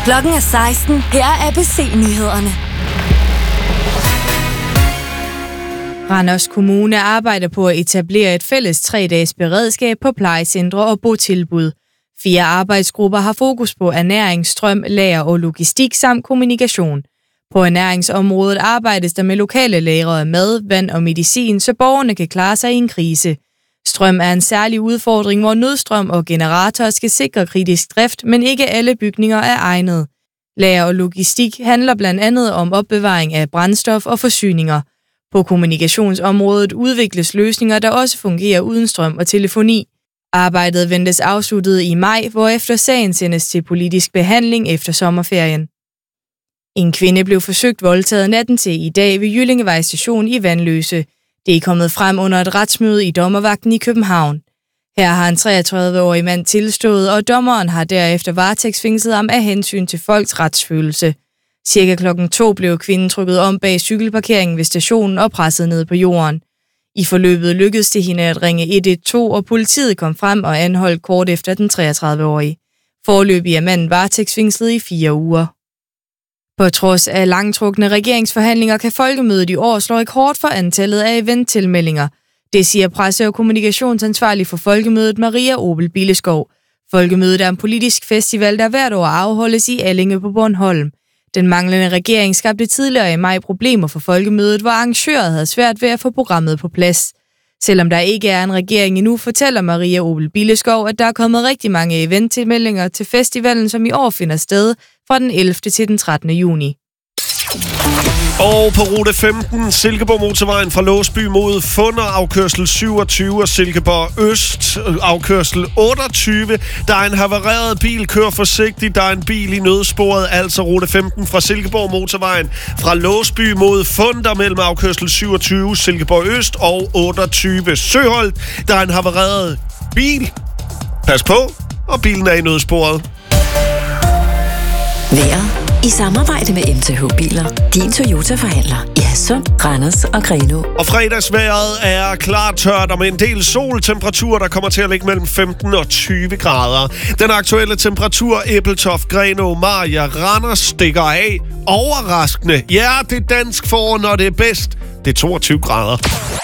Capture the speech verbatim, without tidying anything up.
Klokken er seksten. Her er A B C-nyhederne. Randers Kommune arbejder på at etablere et fælles tre-dages beredskab på plejecentre og botilbud. Fire arbejdsgrupper har fokus på ernæring, strøm, lager og logistik samt kommunikation. På ernæringsområdet arbejdes der med lokale lagre af mad, vand og medicin, så borgerne kan klare sig i en krise. Strøm er en særlig udfordring, hvor nødstrøm og generatorer skal sikre kritisk drift, men ikke alle bygninger er egnet. Lager og logistik handler blandt andet om opbevaring af brændstof og forsyninger. På kommunikationsområdet udvikles løsninger, der også fungerer uden strøm og telefoni. Arbejdet ventes afsluttet i maj, hvorefter sagen sendes til politisk behandling efter sommerferien. En kvinde blev forsøgt voldtaget natten til i dag ved Jyllingevej station i Vanløse. Det er kommet frem under et retsmøde i dommervagten i København. Her har en treogtredive-årig mand tilstået, og dommeren har derefter varetægtsfængslet ham af hensyn til folks retsfølelse. Cirka klokken to blev kvinden trykket om bag cykelparkeringen ved stationen og presset ned på jorden. I forløbet lykkedes det hende at ringe et et to, og politiet kom frem og anholdt kort efter den treogtredive-årige. Foreløbig er manden varetægtsfængslet i fire uger. På trods af langtrukne regeringsforhandlinger kan Folkemødet i år slå rekord for antallet af eventtilmeldinger. Det siger presse- og kommunikationsansvarlig for Folkemødet Maria Obel Billeskov. Folkemødet er en politisk festival, der hvert år afholdes i Allinge på Bornholm. Den manglende regering skabte tidligere i maj problemer for Folkemødet, hvor arrangøret havde svært ved at få programmet på plads. Selvom der ikke er en regering endnu, fortæller Maria Obel Billeskov, at der er kommet rigtig mange eventtilmeldinger til festivalen, som i år finder sted fra den ellevte til den trettende juni. Og på rute femten, Silkeborg Motorvejen fra Låsby mod Funder, afkørsel syvogtyve og Silkeborg Øst, afkørsel otteogtyve. Der er en havareret bil, kør forsigtigt. Der er en bil i nødsporet, altså rute femten fra Silkeborg Motorvejen fra Låsby mod Funder mellem afkørsel syvogtyve, Silkeborg Øst og otteogtyve Søholt. Der er en havareret bil. Pas på, og bilen er i nødsporet. Vejret i samarbejde med M T H-biler. Din Toyota-forhandler i Hadsund, Randers og Grenaa. Og fredagsvejret er klart tørt og med en del sol. Temperatur, der kommer til at ligge mellem femten og tyve grader. Den aktuelle temperatur, Ebeltoft, Grenaa, Mariager, Randers stikker af. Overraskende. Ja, det er dansk forår, når det er bedst. Det er toogtyve grader.